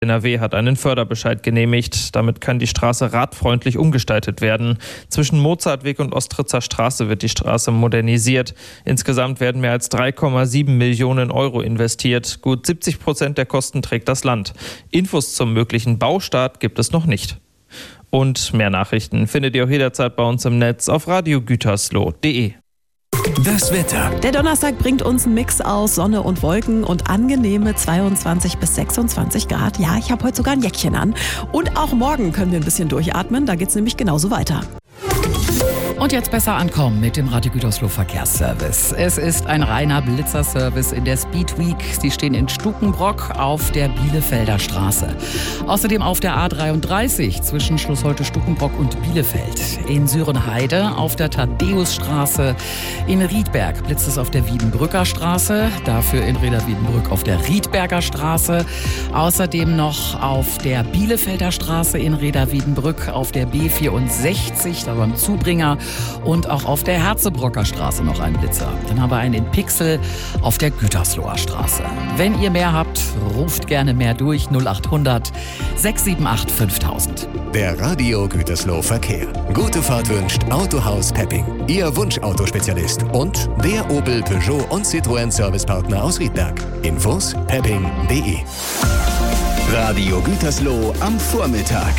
NRW hat einen Förderbescheid genehmigt. Damit kann die Straße radfreundlich umgestaltet werden. Zwischen Mozartweg und Ostritzer Straße wird die Straße modernisiert. Insgesamt werden mehr als 3,7 Millionen Euro investiert. Gut 70% der Kosten trägt das Land. Infos zum möglichen Baustart gibt es noch nicht. Und mehr Nachrichten findet ihr auch jederzeit bei uns im Netz auf radiogütersloh.de. Das Wetter. Der Donnerstag bringt uns einen Mix aus Sonne und Wolken und angenehme 22 bis 26 Grad. Ja, ich habe heute sogar ein Jäckchen an. Und auch morgen können wir ein bisschen durchatmen. Da geht es nämlich genauso weiter. Und jetzt besser ankommen mit dem Radio Gütersloh Verkehrsservice. Es ist ein reiner Blitzerservice in der Speed Week. Sie stehen in Stukenbrock auf der Bielefelder Straße. Außerdem auf der A33 zwischen Schloss Holte-Stukenbrock und Bielefeld. In Sürenheide auf der Thaddäusstraße. In Riedberg blitzt es auf der Wiedenbrücker Straße. Dafür in Reda-Wiedenbrück auf der Riedberger Straße. Außerdem noch auf der Bielefelder Straße in Reda-Wiedenbrück auf der B64, da beim Zubringer. Und auch auf der Herzebrocker Straße noch ein Blitzer. Dann haben wir einen in Pixel auf der Gütersloher Straße. Wenn ihr mehr habt, ruft gerne mehr durch 0800 678 5000. Der Radio Gütersloh Verkehr. Gute Fahrt wünscht Autohaus Pepping. Ihr Wunschautospezialist und der Opel, Peugeot und Citroën Servicepartner aus Riedberg. Infos pepping.de. Radio Gütersloh am Vormittag.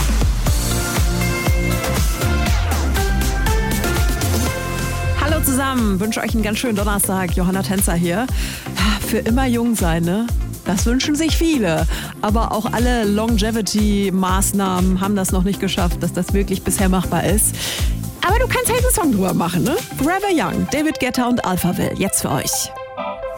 Hallo zusammen, wünsche euch einen ganz schönen Donnerstag. Johanna Tänzer hier. Für immer jung sein, ne? Das wünschen sich viele. Aber auch alle Longevity-Maßnahmen haben das noch nicht geschafft, dass das wirklich bisher machbar ist. Aber du kannst halt einen Song drüber machen, ne? Forever Young, David Guetta und Alphaville, jetzt für euch.